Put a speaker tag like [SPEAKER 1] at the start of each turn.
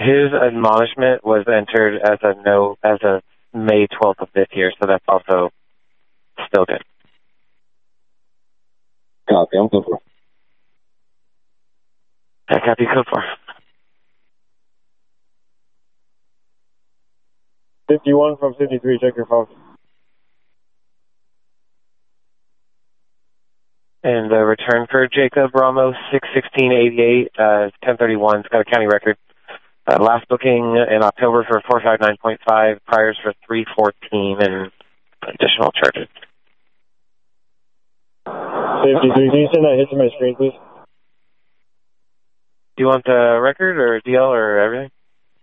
[SPEAKER 1] His admonishment was entered as a May 12th of this year, so that's also still good.
[SPEAKER 2] Copy, I'm code 4.
[SPEAKER 1] Yeah, copy, code 4.
[SPEAKER 3] 51 from 53, check your phone.
[SPEAKER 1] And the return for Jacob Ramos, 6/16/88, 1031. It's got a county record. Last booking in October for 459.5, priors for 314, and additional charges.
[SPEAKER 3] 53, can you send that hit to my screen, please?
[SPEAKER 1] Do you want the record or DL or everything?